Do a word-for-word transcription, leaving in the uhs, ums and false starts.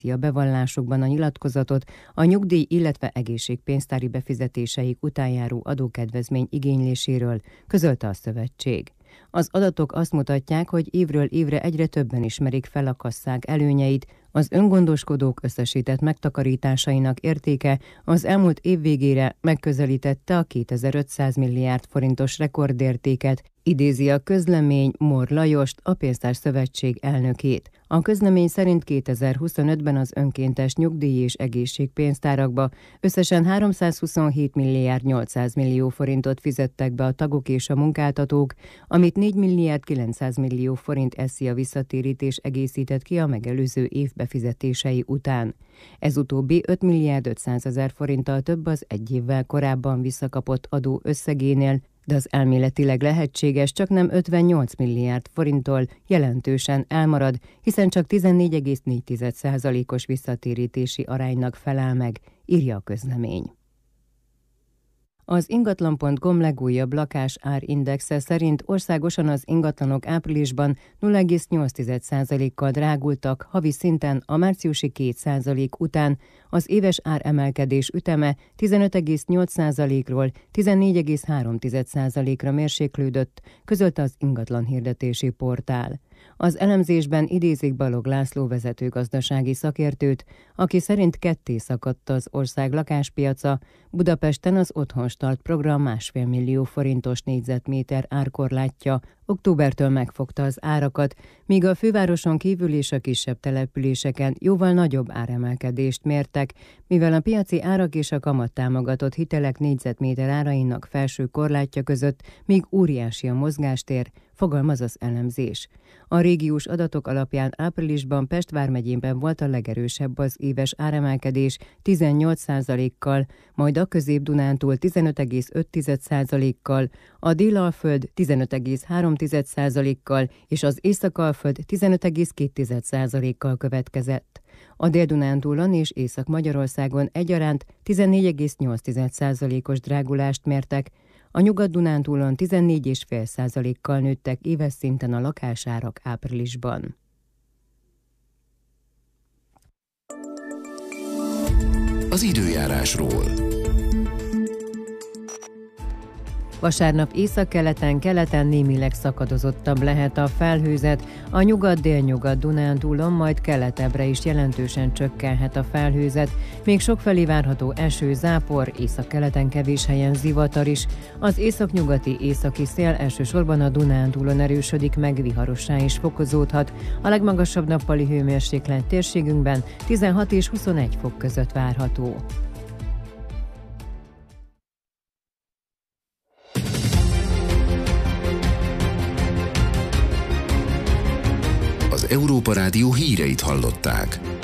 a bevallásukban a nyilatkozatot a nyugdíj, illetve egészségpénztári befizetéseik után járó adókedvezmény igényléséről, közölte a szövetség. Az adatok azt mutatják, hogy évről évre egyre többen ismerik fel a kasszák előnyeit, az öngondoskodók összesített megtakarításainak értéke az elmúlt év végére megközelítette a kétezer-ötszáz milliárd forintos rekordértéket, idézi a közlemény Mor Lajost, a Pénztárszövetség elnökét. A közlemény szerint kétezer-huszonötben az önkéntes nyugdíj- és egészségpénztárakba összesen háromszázhuszonhét milliárd nyolcszáz millió forintot fizettek be a tagok és a munkáltatók, amit négy milliárd kilencszáz millió forint eszi a visszatérítés egészített ki a megelőző év befizetései után. Ez utóbbi öt milliárd ötszázezer forinttal több az egy évvel korábban visszakapott adó összegénél, de az elméletileg lehetséges csaknem ötvennyolc milliárd forinttól jelentősen elmarad, hiszen csak tizennégy egész négy százalékos visszatérítési aránynak felel meg, írja a közlemény. Az ingatlan pont com legújabb lakásárindexe szerint országosan az ingatlanok áprilisban nulla egész nyolc százalékkal drágultak, havi szinten a márciusi két százalék után, az éves áremelkedés üteme tizenöt egész nyolc százalékról tizennégy egész három százalékra mérséklődött, közölte az ingatlan hirdetési portál. Az elemzésben idézik Balog László vezető gazdasági szakértőt, aki szerint ketté szakadt az ország lakáspiaca, Budapesten az Otthonstart program másfél millió forintos négyzetméter árkorlátja októbertől megfogta az árakat, míg a fővároson kívül és a kisebb településeken jóval nagyobb áremelkedést mértek, mivel a piaci árak és a kamattámogatott hitelek négyzetméter árainak felső korlátja között még óriási a mozgástér, fogalmaz az elemzés. A régiós adatok alapján áprilisban Pest vármegyében volt a legerősebb az éves áremelkedés tizennyolc százalékkal, majd a Közép-Dunántúl tizenöt egész öt százalékkal, a Dél-Alföld tizenöt egész három százalékkal és az Észak-Alföld tizenöt egész két százalékkal következett. A Dél-Dunántúlon és Észak-Magyarországon egyaránt tizennégy egész nyolc százalékos drágulást mértek, a Nyugat-Dunántúlon tizennégy egész öt százalékkal nőttek éves szinten a lakásárak áprilisban. Az időjárásról. Vasárnap északkeleten, keleten némileg szakadozottabb lehet a felhőzet, a nyugat-délnyugat Dunántúlon, majd keletebbre is jelentősen csökkenhet a felhőzet, még sokfelé várható eső, zápor, északkeleten kevés helyen zivatar is. Az északnyugati északi szél elsősorban a Dunántúlon erősödik meg, viharossá is fokozódhat. A legmagasabb nappali hőmérséklet térségünkben tizenhat és huszonegy fok között várható. Az Európa Rádió híreit hallották.